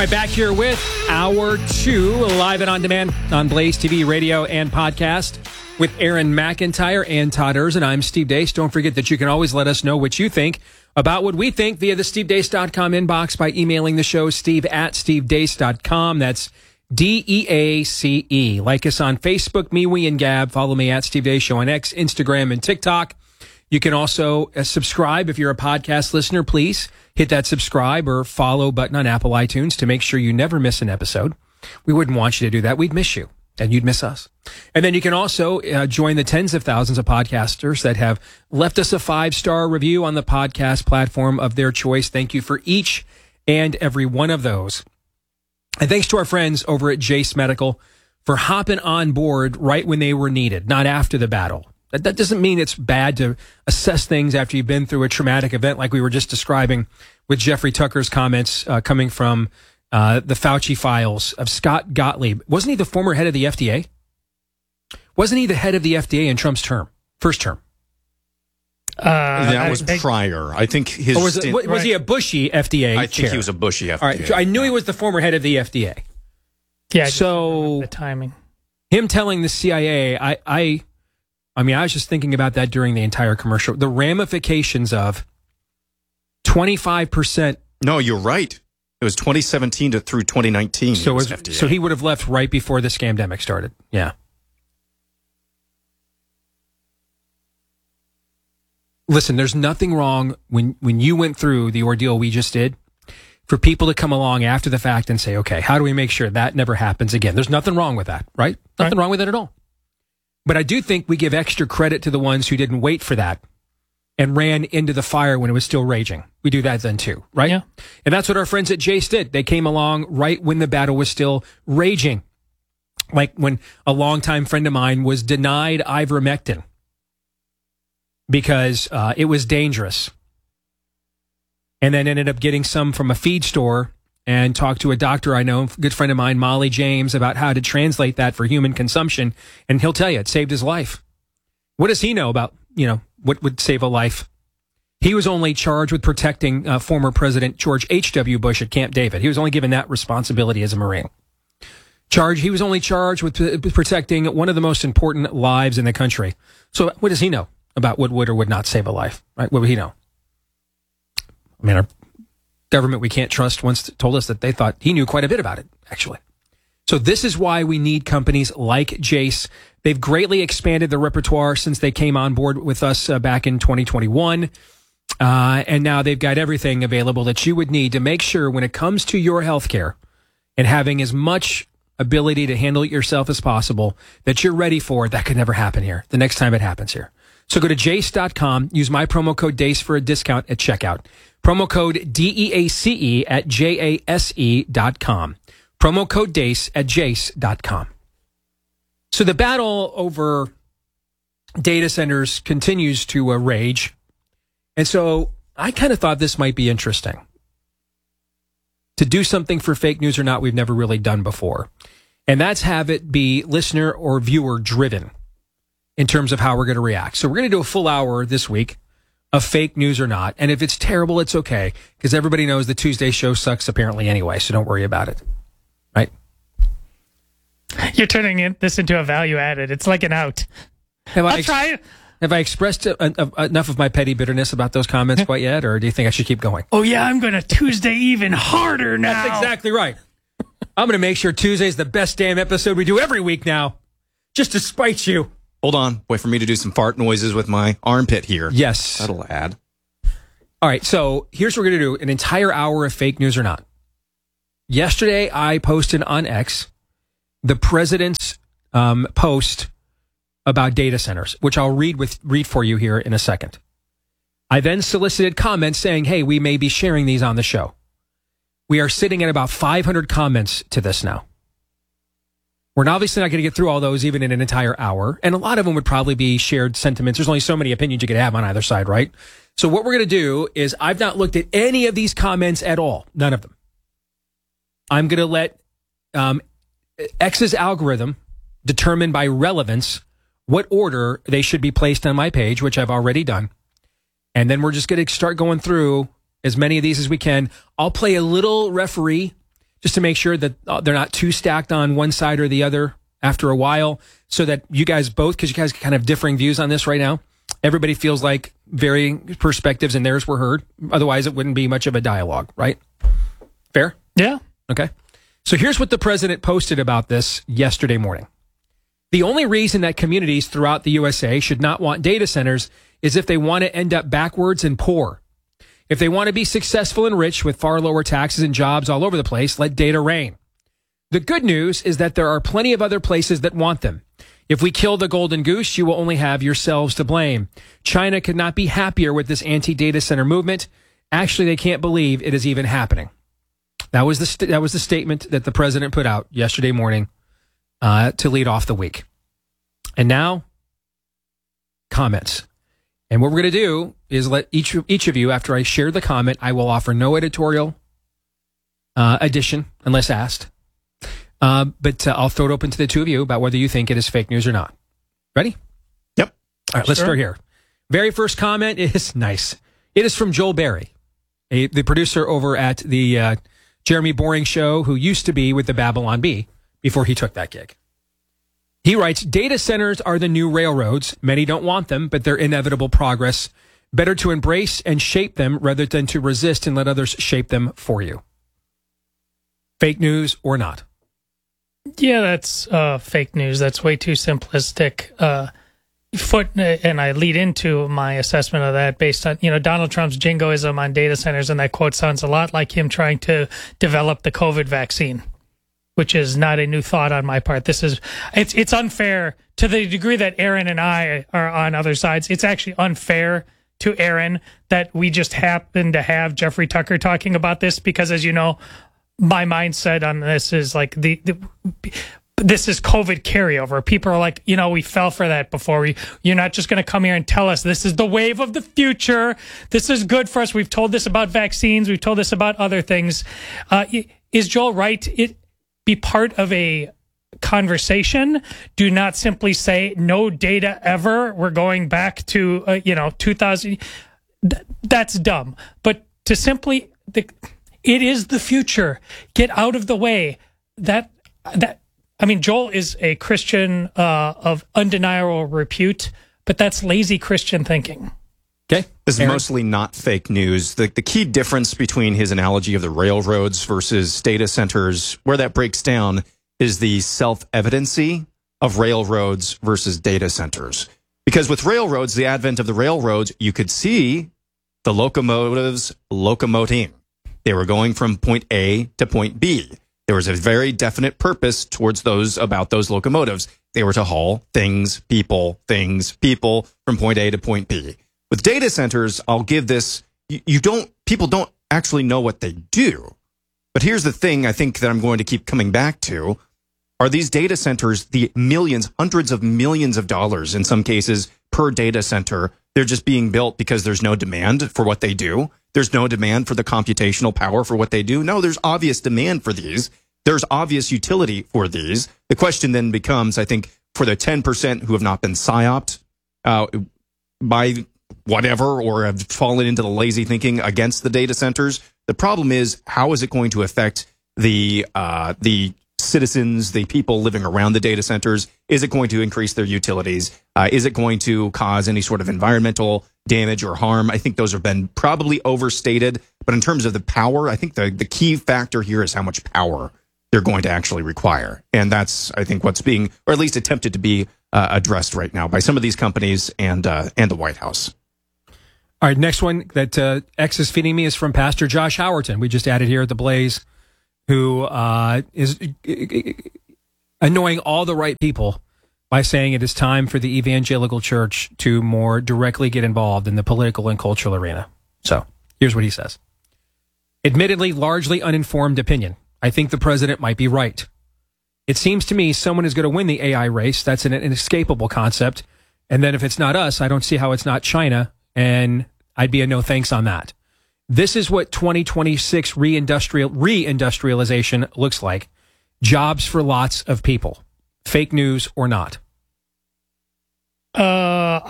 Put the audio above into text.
right, back here with Hour 2, live and on demand on Blaze TV, radio, and podcast with Aaron McIntyre and Todd Erzen. I'm Steve Deace. Don't forget that you can always let us know what you think about what we think via the stevedeace.com inbox by emailing the show, steve@stevedeace.com. That's DEACE. Like us on Facebook, me, we, and Gab. Follow me at Steve Deace Show on X, Instagram, and TikTok. You can also subscribe if you're a podcast listener. Please hit that subscribe or follow button on Apple iTunes to make sure you never miss an episode. We wouldn't want you to do that. We'd miss you, and you'd miss us. And then you can also join the tens of thousands of podcasters that have left us a 5-star review on the podcast platform of their choice. Thank you for each and every one of those. And thanks to our friends over at Jase Medical for hopping on board right when they were needed, not after the battle. That doesn't mean it's bad to assess things after you've been through a traumatic event like we were just describing with Jeffrey Tucker's comments coming from the Fauci files of Scott Gottlieb. Wasn't he the former head of the FDA? Wasn't he the head of the FDA in Trump's first term? That was prior. I think his... Or was he a Bushy FDA I think chair? He was a Bushy FDA. All right, so I knew he was the former head of the FDA. Yeah, so the timing. Him telling the CIA, I mean, I was just thinking about that during the entire commercial. The ramifications of 25%. No, you're right. It was 2017 through 2019. So he would have left right before the scamdemic started. Yeah. Listen, there's nothing wrong when you went through the ordeal we just did for people to come along after the fact and say, okay, how do we make sure that never happens again? There's nothing wrong with that, right? Nothing wrong with it at all. But I do think we give extra credit to the ones who didn't wait for that and ran into the fire when it was still raging. We do that then too, right? Yeah. And that's what our friends at Jase did. They came along right when the battle was still raging. Like when a longtime friend of mine was denied ivermectin because it was dangerous. And then ended up getting some from a feed store and talked to a doctor I know, a good friend of mine, Molly James, about how to translate that for human consumption. And he'll tell you, it saved his life. What does he know about, what would save a life? He was only charged with protecting former President George H.W. Bush at Camp David. He was only given that responsibility as a Marine. He was only charged with protecting one of the most important lives in the country. So what does he know about what would or would not save a life? Right? What would he know? I mean, our government we can't trust once told us that they thought he knew quite a bit about it, actually. So this is why we need companies like Jase. They've greatly expanded their repertoire since they came on board with us back in 2021. And now they've got everything available that you would need to make sure when it comes to your healthcare and having as much ability to handle it yourself as possible, that you're ready for it. That could never happen here the next time it happens here. So go to jase.com, use my promo code DACE for a discount at checkout. Promo code DEACE at JASE.com. Promo code DACE at jase.com. So the battle over data centers continues to rage. And so I kind of thought this might be interesting. To do something for fake news or not we've never really done before. And that's have it be listener or viewer driven in terms of how we're going to react. So we're going to do a full hour this week of fake news or not. And if it's terrible, it's okay, because everybody knows the Tuesday show sucks apparently anyway, so don't worry about it. Right? You're turning this into a value added. It's like an out. I'll try it. Have I expressed enough of my petty bitterness about those comments quite yet, or do you think I should keep going? Oh, yeah, I'm going to Tuesday even harder now. That's exactly right. I'm going to make sure Tuesday's the best damn episode we do every week now, just to spite you. Hold on. Wait for me to do some fart noises with my armpit here. Yes. That'll add. All right, so here's what we're going to do, an entire hour of fake news or not. Yesterday, I posted on X the president's post about data centers, which I'll read for you here in a second. I then solicited comments saying, hey, we may be sharing these on the show. We are sitting at about 500 comments to this now. We're obviously not going to get through all those even in an entire hour. And a lot of them would probably be shared sentiments. There's only so many opinions you could have on either side, right? So what we're going to do is I've not looked at any of these comments at all. None of them. I'm going to let X's algorithm determine by relevance what order they should be placed on my page, which I've already done. And then we're just going to start going through as many of these as we can. I'll play a little referee just to make sure that they're not too stacked on one side or the other after a while, so that you guys both, because you guys kind of differing views on this right now, everybody feels like varying perspectives and theirs were heard. Otherwise, it wouldn't be much of a dialogue, right? Fair? Yeah. Okay. So here's what the president posted about this yesterday morning. The only reason that communities throughout the USA should not want data centers is if they want to end up backwards and poor. If they want to be successful and rich with far lower taxes and jobs all over the place, let data reign. The good news is that there are plenty of other places that want them. If we kill the golden goose, you will only have yourselves to blame. China could not be happier with this anti-data center movement. Actually, they can't believe it is even happening. That was the statement that the president put out yesterday morning to lead off the week. And now, comments. And what we're going to do is let each of you, after I share the comment, I will offer no editorial addition unless asked. But I'll throw it open to the two of you about whether you think it is fake news or not. Ready? Yep. All right, let's start here. Very first comment is nice. It is from Joel Berry, the producer over at the Jeremy Boring show, who used to be with the Babylon Bee before he took that gig. He writes, data centers are the new railroads. Many don't want them, but they're inevitable progress. Better to embrace and shape them rather than to resist and let others shape them for you. Fake news or not? Yeah, that's fake news. That's way too simplistic. And I lead into my assessment of that based on, Donald Trump's jingoism on data centers, and that quote sounds a lot like him trying to develop the COVID vaccine, which is not a new thought on my part. It's unfair to the degree that Aaron and I are on other sides. It's actually unfair to Aaron that we just happen to have Jeffrey Tucker talking about this, because, as you know, my mindset on this is like this is COVID carryover. People are like, we fell for that before. You're not just going to come here and tell us this is the wave of the future. This is good for us. We've told this about vaccines. We've told this about other things. Is Joel right? Be part of a conversation. Do not simply say no data ever. We're going back to 2000. That's dumb. But to simply it is the future. Get out of the way. Joel is a Christian of undeniable repute, but that's lazy Christian thinking. Okay. This is mostly not fake news. The key difference between his analogy of the railroads versus data centers, where that breaks down, is the self-evidency of railroads versus data centers. Because with railroads, the advent of the railroads, you could see the locomotives locomoting. They were going from point A to point B. There was a very definite purpose towards about those locomotives. They were to haul things, people from point A to point B. With data centers, I'll give this, people don't actually know what they do. But here's the thing I think that I'm going to keep coming back to. Are these data centers the millions, hundreds of millions of dollars in some cases per data center? They're just being built because there's no demand for what they do. There's no demand for the computational power for what they do. No, there's obvious demand for these. There's obvious utility for these. The question then becomes, I think, for the 10% who have not been psyoped by whatever, or have fallen into the lazy thinking against the data centers, the problem is, how is it going to affect the citizens, the people living around the data centers? Is it going to increase their utilities? Is it going to cause any sort of environmental damage or harm? I think those have been probably overstated. But in terms of the power, I think the key factor here is how much power they're going to actually require. And that's, I think, what's being, or at least attempted to be addressed right now by some of these companies and the White House. All right, next one that X is feeding me is from Pastor Josh Howerton. We just added here at the Blaze, who is annoying all the right people by saying it is time for the evangelical church to more directly get involved in the political and cultural arena. So here's what he says. Admittedly, largely uninformed opinion. I think the president might be right. It seems to me someone is going to win the AI race. That's an inescapable concept. And then if it's not us, I don't see how it's not China. And I'd be a no thanks on that. This is what 2026 reindustrialization looks like. Jobs for lots of people. Fake news or not?